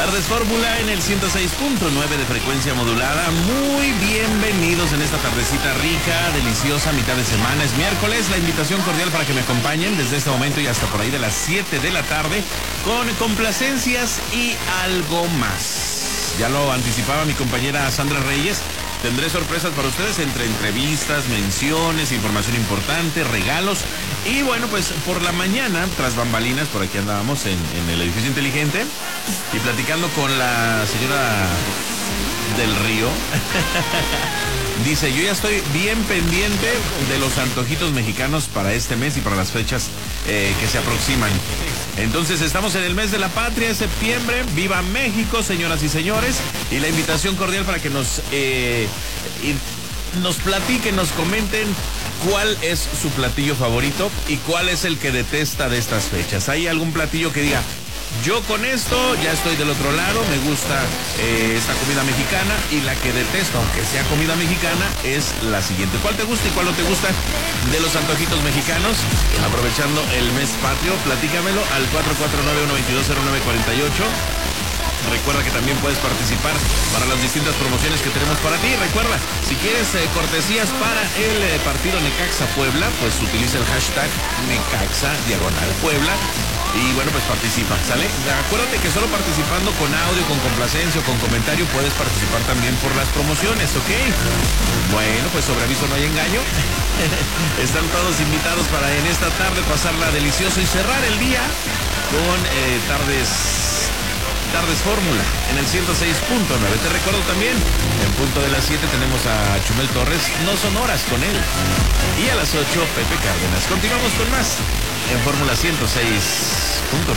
Tardes Fórmula en el 106.9 de frecuencia modulada. Muy bienvenidos en esta tardecita rica, deliciosa, mitad de semana. Es miércoles, la invitación cordial para que me acompañen desde este momento y hasta por ahí de las 7 de la tarde con complacencias y algo más. Ya lo anticipaba mi compañera Sandra Reyes. Tendré sorpresas para ustedes entre entrevistas, menciones, información importante, regalos. Y bueno, pues por la mañana, tras bambalinas, por aquí andábamos en el edificio inteligente y platicando con la señora del Río. Dice, yo ya estoy bien pendiente de los antojitos mexicanos para este mes y para las fechas que se aproximan. Entonces estamos en el mes de la patria, septiembre. ¡Viva México, señoras y señores! Y la invitación cordial para que nos platiquen, nos comenten cuál es su platillo favorito y cuál es el que detesta de estas fechas. ¿Hay algún platillo que diga, yo con esto ya estoy del otro lado, me gusta esta comida mexicana, y la que detesto, aunque sea comida mexicana, es la siguiente? ¿Cuál te gusta y cuál no te gusta de los antojitos mexicanos? Aprovechando el mes patrio, platícamelo al 449-122-0948. Recuerda que también puedes participar para las distintas promociones que tenemos para ti. Recuerda, si quieres cortesías para el partido Necaxa-Puebla, pues utiliza el hashtag Necaxa_Puebla. Y bueno, pues participa, ¿sale? Acuérdate que solo participando con audio, con complacencia o con comentario puedes participar también por las promociones, ¿ok? Bueno, pues sobre aviso no hay engaño. Están todos invitados para en esta tarde pasarla delicioso y cerrar el día con Tardes Fórmula en el 106.9. Te recuerdo también, en punto de las 7 tenemos a Chumel Torres, No Son Horas con él. Y a las 8, Pepe Cárdenas. Continuamos con más en Fórmula 106.9.